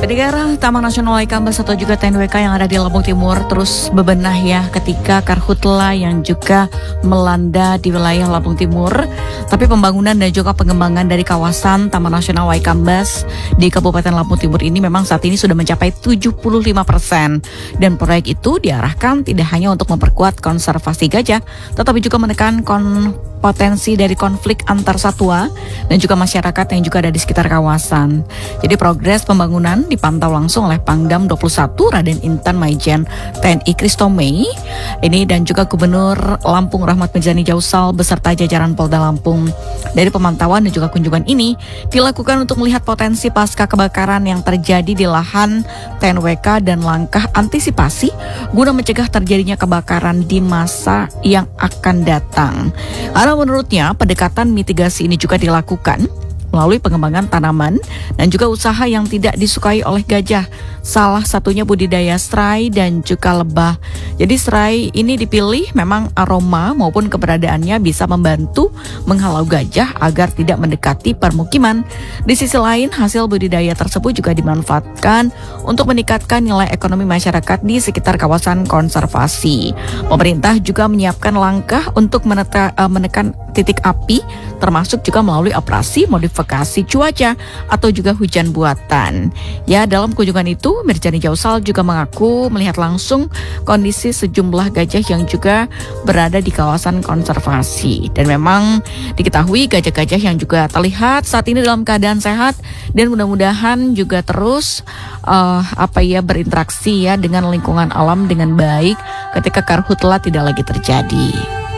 Daerah Taman Nasional Waikambas atau juga TNWK yang ada di Lampung Timur terus bebenah ya ketika karhutla yang juga melanda di wilayah Lampung Timur. Tapi pembangunan dan juga pengembangan dari kawasan Taman Nasional Waikambas di Kabupaten Lampung Timur ini memang saat ini sudah mencapai 75%. Dan proyek itu diarahkan tidak hanya untuk memperkuat konservasi gajah, tetapi juga menekan potensi dari konflik antar satwa dan juga masyarakat yang juga ada di sekitar kawasan. Jadi progres pembangunan dipantau langsung oleh Pangdam 21 Raden Intan Maijen TNI Kristomei ini dan juga Gubernur Lampung Rahmat Mizani Jausal beserta jajaran Polda Lampung. Dari pemantauan dan juga kunjungan ini dilakukan untuk melihat potensi pasca kebakaran yang terjadi di lahan TNWK dan langkah antisipasi guna mencegah terjadinya kebakaran di masa yang akan datang. Karena menurutnya pendekatan mitigasi ini juga dilakukan melalui pengembangan tanaman dan juga usaha yang tidak disukai oleh gajah. Salah satunya budidaya serai dan juga lebah. Jadi serai ini dipilih memang aroma maupun keberadaannya bisa membantu menghalau gajah agar tidak mendekati permukiman. Di sisi lain, hasil budidaya tersebut juga dimanfaatkan untuk meningkatkan nilai ekonomi masyarakat di sekitar kawasan konservasi. Pemerintah juga menyiapkan langkah untuk menekan titik api, termasuk juga melalui operasi modifikasi cuaca atau juga hujan buatan. Ya, dalam kunjungan itu, Mirjani Jausal juga mengaku melihat langsung kondisi sejumlah gajah yang juga berada di kawasan konservasi. Dan memang diketahui gajah-gajah yang juga terlihat saat ini dalam keadaan sehat dan mudah-mudahan juga terus berinteraksi ya dengan lingkungan alam dengan baik ketika karhutla tidak lagi terjadi.